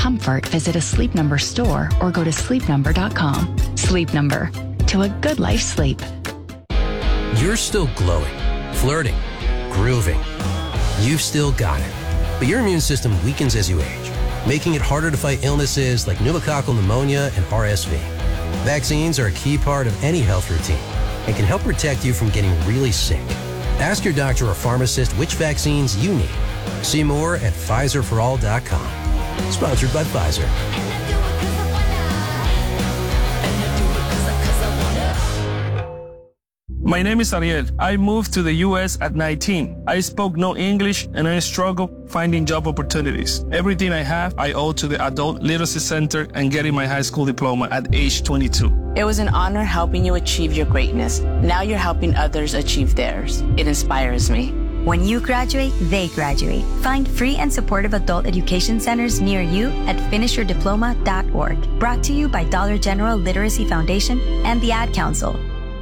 comfort, visit a Sleep Number store or go to sleepnumber.com. Sleep Number. To a good life sleep. You're still glowing, flirting, grooving. You've still got it. But your immune system weakens as you age, making it harder to fight illnesses like pneumococcal pneumonia and RSV. Vaccines are a key part of any health routine and can help protect you from getting really sick. Ask your doctor or pharmacist which vaccines you need. See more at PfizerForAll.com. Sponsored by Pfizer. My name is Ariel. I moved to the U.S. at 19. I spoke no English and I struggled finding job opportunities. Everything I have, I owe to the Adult Literacy Center and getting my high school diploma at age 22. It was an honor helping you achieve your greatness. Now you're helping others achieve theirs. It inspires me. When you graduate, they graduate. Find free and supportive adult education centers near you at finishyourdiploma.org. Brought to you by Dollar General Literacy Foundation and the Ad Council.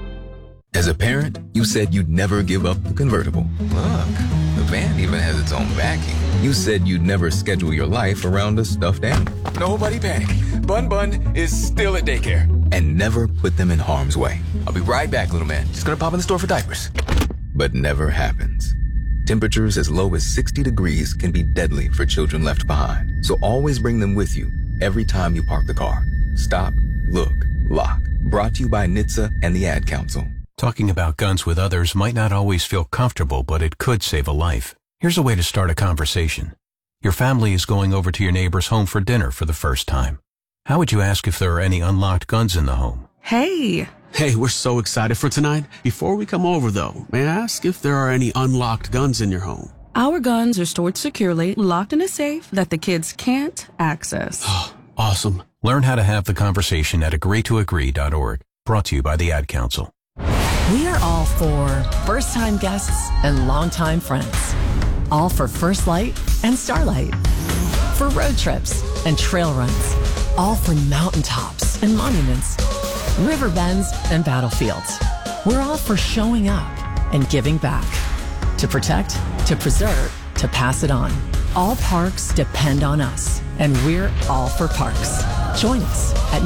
As a parent, you said you'd never give up the convertible. Look, the van even has its own backing. You said you'd never schedule your life around a stuffed animal. Nobody panic. Bun is still at daycare. And never put them in harm's way. I'll be right back, little man. Just gonna pop in the store for diapers. But never happens. Temperatures as low as 60 degrees can be deadly for children left behind. So always bring them with you every time you park the car. Stop, look, lock. Brought to you by NHTSA and the Ad Council. Talking about guns with others might not always feel comfortable, but it could save a life. Here's a way to start a conversation. Your family is going over to your neighbor's home for dinner for the first time. How would you ask if there are any unlocked guns in the home? Hey, we're so excited for tonight. Before we come over, though, may I ask if there are any unlocked guns in your home? Our guns are stored securely, locked in a safe that the kids can't access. Awesome. Learn how to have the conversation at agreetoagree.org. Brought to you by the Ad Council. We are all for first-time guests and longtime friends. All for First Light and Starlight. For road trips and trail runs. All for mountaintops and monuments. River bends and battlefields. We're all for showing up and giving back. To protect, to preserve, to pass it on. All parks depend on us, and we're all for parks. Join us at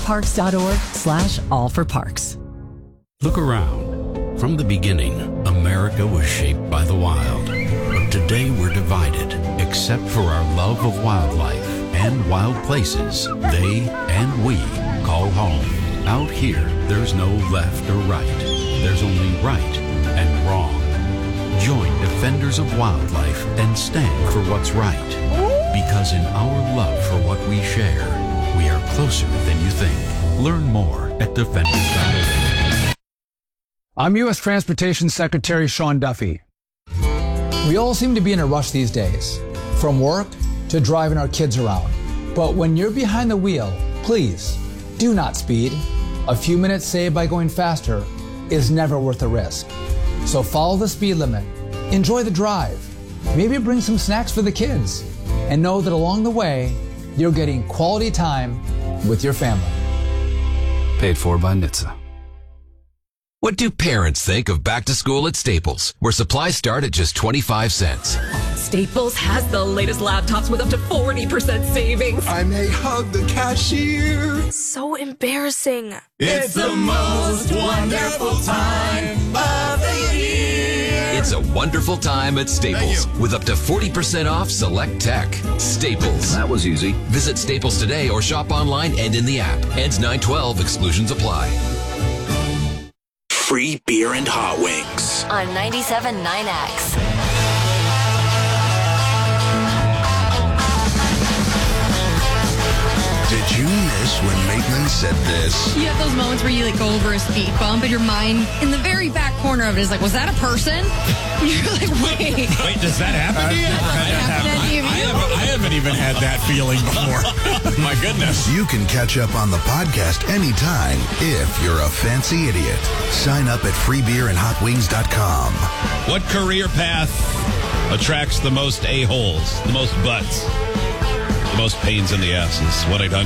nationalparks.org/allforparks. Look around. From the beginning, America was shaped by the wild. But today we're divided, except for our love of wildlife and wild places they and we call home. Out here, there's no left or right. There's only right and wrong. Join Defenders of Wildlife and stand for what's right. Because in our love for what we share, we are closer than you think. Learn more at defenders.org. I'm U.S. Transportation Secretary Sean Duffy. We all seem to be in a rush these days, from work to driving our kids around. But when you're behind the wheel, please do not speed. A few minutes saved by going faster is never worth the risk. So follow the speed limit, enjoy the drive, maybe bring some snacks for the kids, and know that along the way, you're getting quality time with your family. Paid for by NHTSA. What do parents think of back to school at Staples, where supplies start at just 25 cents? Staples has the latest laptops with up to 40% savings. I may hug the cashier. So embarrassing. It's the most wonderful time of the year. It's a wonderful time at Staples with up to 40% off select tech. Staples. That was easy. Visit Staples today or shop online and in the app. Ends 9/12. Exclusions apply. Free beer and hot wings on 97.9X. Did you miss when Maitland said this? You have those moments where you like go over a speed bump and your mind in the very back corner of it is like, was that a person? You're like, wait. Wait, does that happen to you? I haven't even had that feeling before. My goodness. You can catch up on the podcast anytime if you're a fancy idiot. Sign up at freebeerandhotwings.com. What career path attracts the most a-holes, the most butts, the most pains in the asses?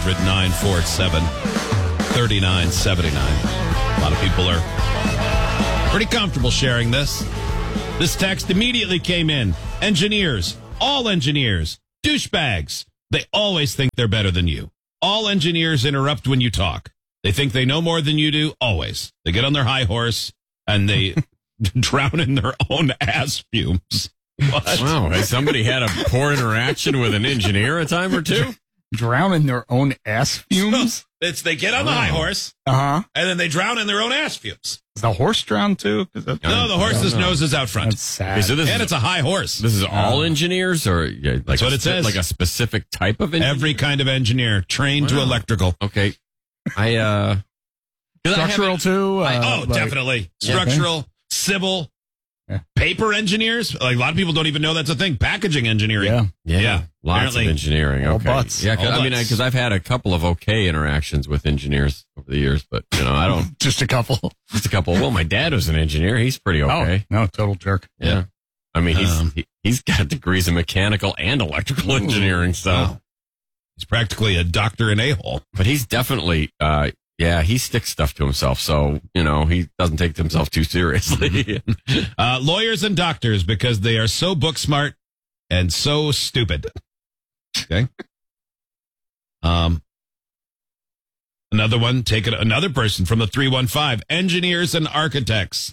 1-800-947-3979. A lot of people are pretty comfortable sharing this. This text immediately came in. Engineers, all engineers, douchebags. They always think they're better than you. All engineers interrupt when you talk. They think they know more than you do, always. They get on their high horse and they drown in their own ass fumes. What? Wow, has somebody had a poor interaction with an engineer a time or two? Drown in their own ass fumes? They get on the high horse, and then they drown in their own ass fumes. Is the horse drowned too? No, the horse's nose is out front. That's sad. Okay, so and it's a high horse. This is all engineers, or like That's what it says. Like a specific type of engineer? Every kind of engineer, trained to electrical. Okay. Structural too? Definitely. Structural, civil, paper engineers. Like, a lot of people don't even know that's a thing. Packaging engineering. Yeah. Lots of engineering. All Okay. butts. Yeah, All because I've had a couple of okay interactions with engineers over the years, but I don't. Just a couple. Well, my dad was an engineer. He's pretty okay. Oh, no, total jerk. Yeah. I mean, he's got degrees in mechanical and electrical engineering, so. Wow. He's practically a doctor in a-hole. But he's definitely, he sticks stuff to himself, so, he doesn't take himself too seriously. Lawyers and doctors, because they are so book smart and so stupid. Okay. Another one, another person from the 315, engineers and architects.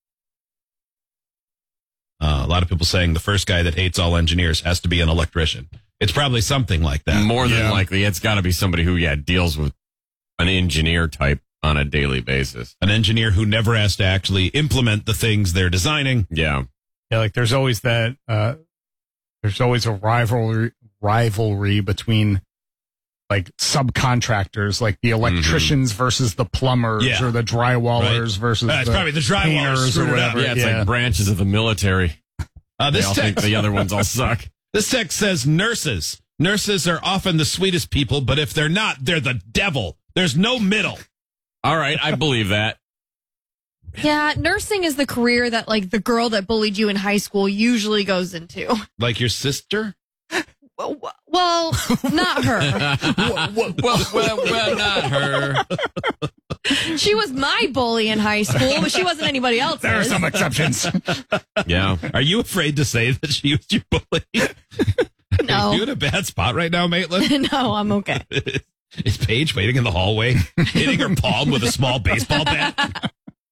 A lot of people saying the first guy that hates all engineers has to be an electrician. It's probably something like that. More than likely, it's got to be somebody who, deals with an engineer type on a daily basis. An engineer who never has to actually implement the things they're designing. Yeah. Yeah, like there's always that, there's always a rivalry between like subcontractors, like the electricians versus the plumbers or the drywallers versus it's probably the drywallers or whatever. Yeah, it's like branches of the military. They all think the other ones all suck. This text says nurses. Nurses are often the sweetest people, but if they're not, they're the devil. There's no middle. All right, I believe that. Yeah, nursing is the career that like the girl that bullied you in high school usually goes into. Like your sister? Well, not her. well, not her. She was my bully in high school, but she wasn't anybody else's. There are some exceptions. Yeah. Are you afraid to say that she was your bully? No. Are you in a bad spot right now, Maitland? No, I'm okay. Is Paige waiting in the hallway, hitting her palm with a small baseball bat?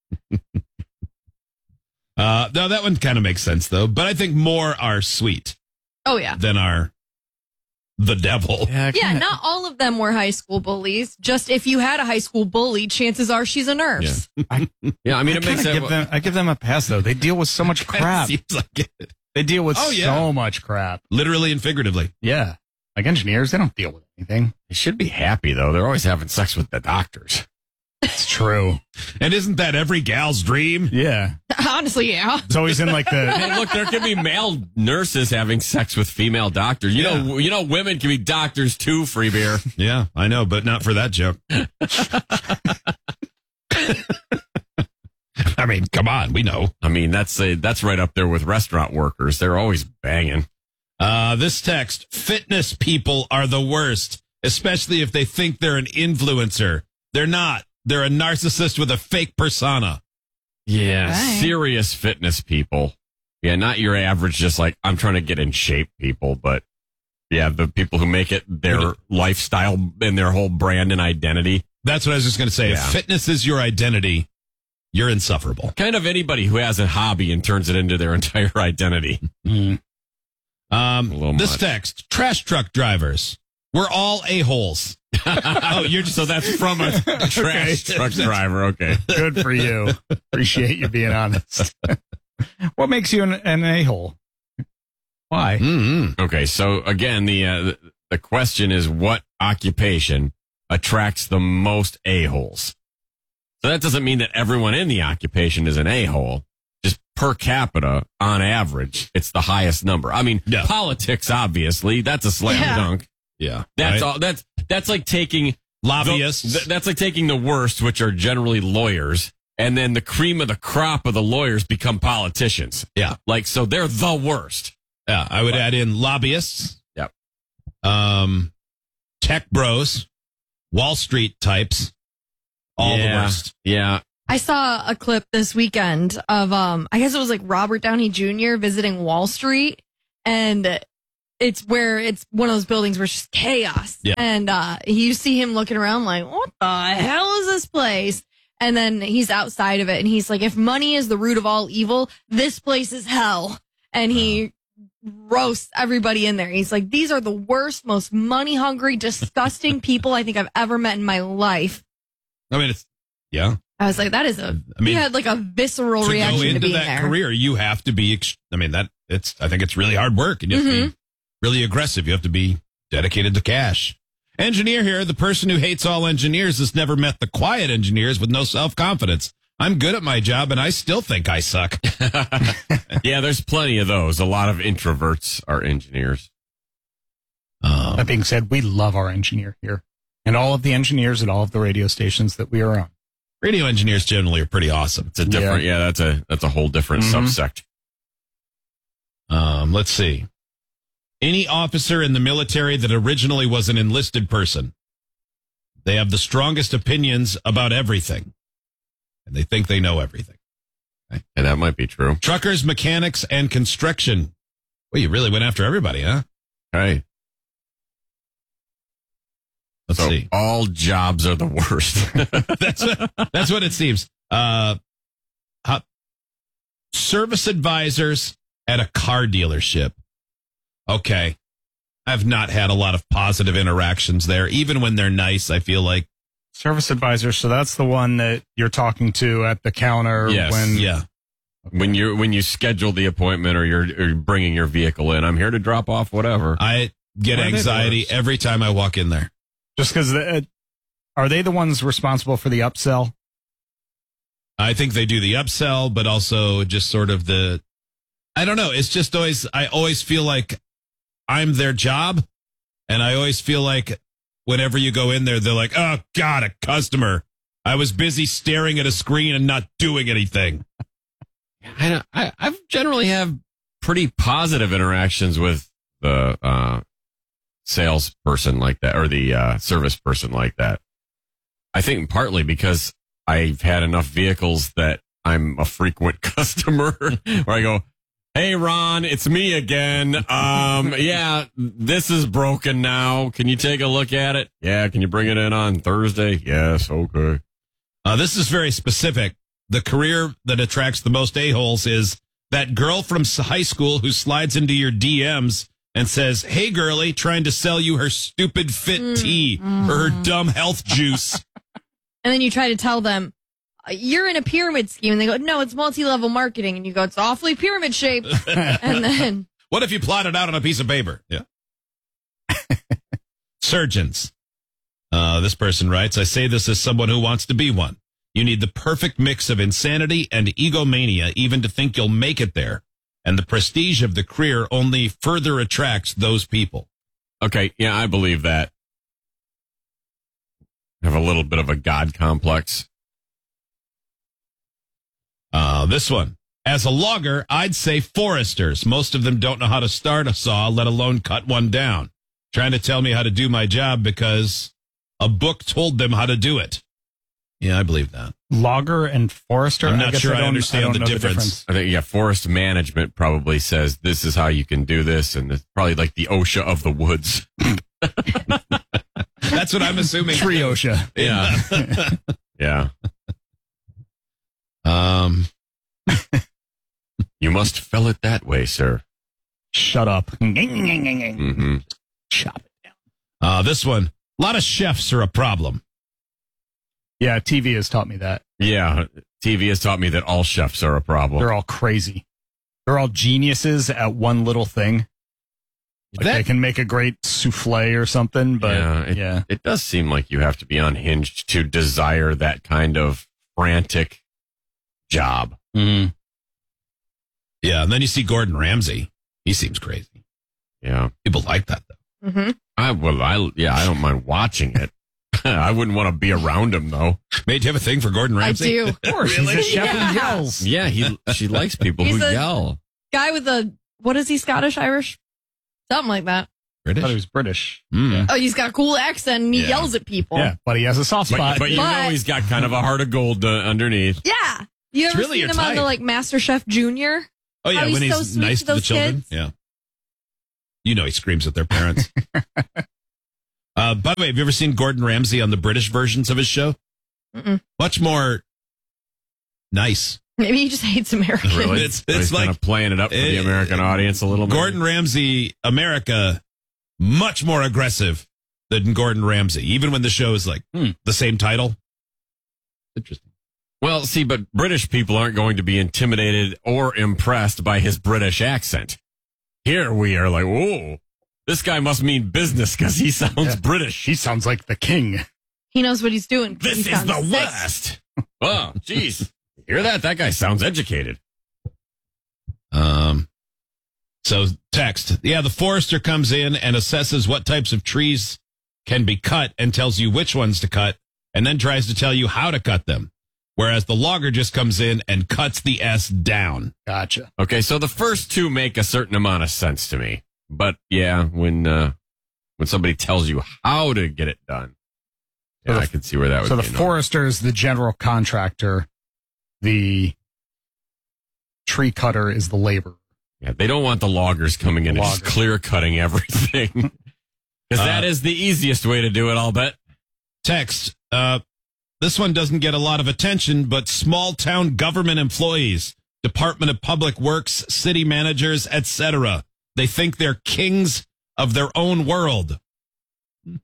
No, that one kind of makes sense, though. But I think more are sweet. Oh, yeah. Than are the devil. Yeah, not all of them were high school bullies. Just if you had a high school bully, chances are she's a nurse. I mean, it makes sense. I give them a pass, though. They deal with so much crap. Seems like it. They deal with so much crap. Literally and figuratively. Yeah. Like engineers, they don't deal with anything. They should be happy, though. They're always having sex with the doctors. It's true. And isn't that every gal's dream? Yeah. Honestly, yeah. It's always in like the... Hey, look, there can be male nurses having sex with female doctors. You know, women can be doctors too, free beer. Yeah, I know, but not for that joke. I mean, come on, we know. I mean, that's right up there with restaurant workers. They're always banging. This text, fitness people are the worst, especially if they think they're an influencer. They're not. They're a narcissist with a fake persona. Yeah, serious fitness people. Yeah, not your average, just like, I'm trying to get in shape people, but yeah, the people who make it their lifestyle and their whole brand and identity. That's what I was just going to say. Yeah. If fitness is your identity, you're insufferable. Kind of anybody who has a hobby and turns it into their entire identity. This text, trash truck drivers. We're all a-holes. So that's from a trash truck driver. Okay. Good for you. Appreciate you being honest. What makes you an a-hole? Why? Mm-hmm. Okay. So again, the question is, what occupation attracts the most a-holes? So that doesn't mean that everyone in the occupation is an a-hole. Just per capita, on average, it's the highest number. I mean, politics, obviously, that's a slam dunk. Yeah. That's all. That's like taking lobbyists. That's like taking the worst, which are generally lawyers, and then the cream of the crop of the lawyers become politicians. Yeah. Like, so they're the worst. Yeah. I would add in lobbyists. Yep. Tech bros, Wall Street types. All the worst. Yeah. I saw a clip this weekend of, I guess it was like Robert Downey Jr. visiting Wall Street, and it's one of those buildings where it's just chaos. Yeah. And you see him looking around like, what the hell is this place? And then he's outside of it, and he's like, if money is the root of all evil, this place is hell. And he roasts everybody in there. He's like, these are the worst, most money-hungry, disgusting people I think I've ever met in my life. I mean, yeah. I was like, that is he had like a visceral reaction to go into being that there. career. You have to be. I think it's really hard work, and you have to be really aggressive. You have to be dedicated to cash. Engineer here, the person who hates all engineers has never met the quiet engineers with no self-confidence. I'm good at my job, and I still think I suck. Yeah, there's plenty of those. A lot of introverts are engineers. That being said, we love our engineer here and all of the engineers at all of the radio stations that we are on. Radio engineers generally are pretty awesome. It's a different, that's a whole different subsect. Let's see. Any officer in the military that originally was an enlisted person, they have the strongest opinions about everything, and they think they know everything. Okay. And that might be true. Truckers, mechanics, and construction. Well, you really went after everybody, huh? Right. Let's see. All jobs are the worst. That's what it seems. Service advisors at a car dealership. Okay. I've not had a lot of positive interactions there. Even when they're nice, I feel like. Service advisor, so that's the one that you're talking to at the counter. Yes. When you schedule the appointment or you're bringing your vehicle in, I'm here to drop off whatever. I get anxiety every time I walk in there. Just because, are they the ones responsible for the upsell? I think they do the upsell, but also just sort of I don't know. It's just I always feel like I'm their job. And I always feel like whenever you go in there, they're like, oh, God, a customer. I was busy staring at a screen and not doing anything. I've generally have pretty positive interactions with the salesperson like that, or the service person like that. I think partly because I've had enough vehicles that I'm a frequent customer where I go, hey, Ron, it's me again. Yeah, this is broken now. Can you take a look at it? Yeah, can you bring it in on Thursday? Yes, okay. This is very specific. The career that attracts the most a-holes is that girl from high school who slides into your DMs and says, hey, girlie, trying to sell you her stupid fit tea or her dumb health juice. And then you try to tell them, you're in a pyramid scheme. And they go, no, it's multi-level marketing. And you go, it's awfully pyramid shaped. And then. What if you plot it out on a piece of paper? Yeah. Surgeons. This person writes, I say this as someone who wants to be one. You need the perfect mix of insanity and egomania even to think you'll make it there. And the prestige of the career only further attracts those people. Okay, yeah, I believe that. I have a little bit of a God complex. This one. As a logger, I'd say foresters. Most of them don't know how to start a saw, let alone cut one down. Trying to tell me how to do my job because a book told them how to do it. Yeah, I believe that. Logger and forester? I'm not sure I understand the difference. I think, forest management probably says this is how you can do this, and it's probably like the OSHA of the woods. That's what I'm assuming. Tree OSHA. Yeah. Yeah. You must fell it that way, sir. Shut up. Mm-hmm. Chop it down. This one. A lot of chefs are a problem. Yeah, TV has taught me that. Yeah, TV has taught me that all chefs are a problem. They're all crazy. They're all geniuses at one little thing. Like they can make a great souffle or something, but it does seem like you have to be unhinged to desire that kind of frantic job. Mm. Yeah, and then you see Gordon Ramsay. He seems crazy. Yeah. People like that, though. Mm-hmm. I don't mind watching it. I wouldn't want to be around him, though. Mate, do you have a thing for Gordon Ramsay? I do. Of course. Really? He's a chef who yells. Yeah, she likes people who yell. Guy with what is he, Scottish, Irish? Something like that. British? I thought he was British. Mm. Yeah. Oh, he's got a cool accent and he yells at people. Yeah, but he has a soft spot. But you know he's got kind of a heart of gold underneath. Yeah. You ever really seen him on the MasterChef Junior? Oh, yeah, when he's so sweet nice to the children. kids? Yeah. You know he screams at their parents. By the way, have you ever seen Gordon Ramsay on the British versions of his show? Mm-mm. Much more nice. Maybe he just hates Americans. Really? It's He's like kind of playing it up for the American audience a little bit. Gordon Ramsay, America, much more aggressive than Gordon Ramsay, even when the show is like the same title. Interesting. Well, see, but British people aren't going to be intimidated or impressed by his British accent. Here we are like, whoa, this guy must mean business because he sounds British. He sounds like the king. He knows what he's doing. This is the West. Oh, jeez. Hear that? That guy sounds educated. So text. Yeah, the forester comes in and assesses what types of trees can be cut and tells you which ones to cut and then tries to tell you how to cut them. Whereas the logger just comes in and cuts the S down. Gotcha. Okay, so the first two make a certain amount of sense to me. But yeah, when somebody tells you how to get it done, yeah, I can see where that would be. So the forester is the general contractor. The tree cutter is the laborer. Yeah, they don't want the loggers coming in and just clear cutting everything. Because that is the easiest way to do it, I'll bet. Text. This one doesn't get a lot of attention, but small town government employees, Department of Public Works, city managers, etc. They think they're kings of their own world. I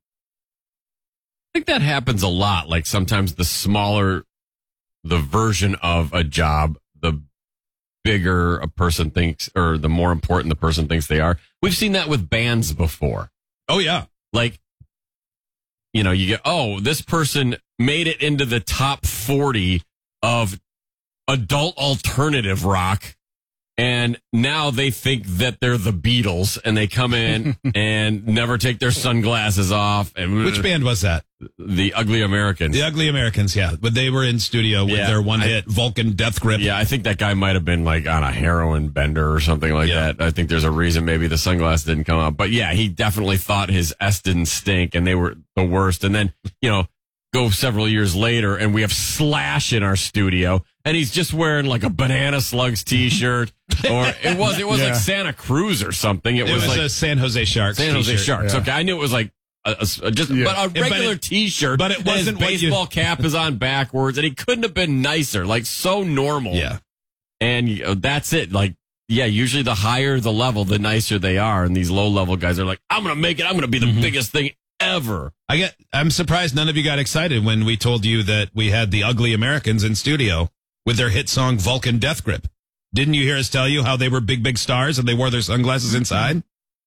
think that happens a lot. Like sometimes the smaller the version of a job, the bigger a person thinks, or the more important the person thinks they are. We've seen that with bands before. Oh, yeah. Like, you know, you get, oh, this person made it into the top 40 of adult alternative rock. And now they think that they're the Beatles and they come in and never take their sunglasses off. And which band was that? The Ugly Americans. The Ugly Americans, yeah. But they were in studio with their one hit, Vulcan Death Grip. Yeah, I think that guy might have been like on a heroin bender or something like that. I think there's a reason maybe the sunglasses didn't come out. But yeah, he definitely thought his S didn't stink and they were the worst. And then, you know, go several years later and we have Slash in our studio and he's just wearing like a Banana Slugs t-shirt or it was like Santa Cruz or something. It was like a San Jose Sharks San Jose t-shirt. Sharks. Okay, I knew it was like but a regular t-shirt, but it wasn't his baseball cap is on backwards and he couldn't have been nicer, like so normal. Yeah. And that's it. Like, yeah, usually the higher the level, the nicer they are. And these low level guys are like, I'm going to make it. I'm going to be the biggest thing ever. I'm surprised none of you got excited when we told you that we had the Ugly Americans in studio with their hit song Vulcan Death Grip. Didn't you hear us tell you how they were big stars and they wore their sunglasses inside?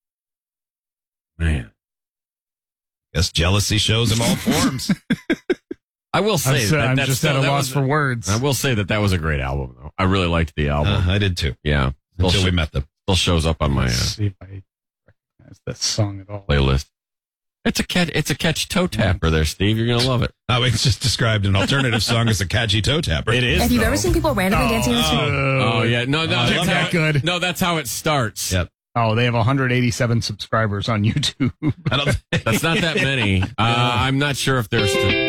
Man. Guess jealousy shows in all forms. I will say I'm just at a loss for words. I will say that was a great album, though. I really liked the album. I did too. Yeah. Until we met them. Still shows up on my see if I recognize that song at all. Playlist. It's a catchy toe tapper there, Steve. You're gonna love it. Oh, it's just described an alternative song as a catchy toe tapper. It is. Have you ever seen people randomly dancing on the street? Oh yeah, no, that's that good. No, that's how it starts. Yep. Oh, they have 187 subscribers on YouTube. That's not that many. I'm not sure if there's.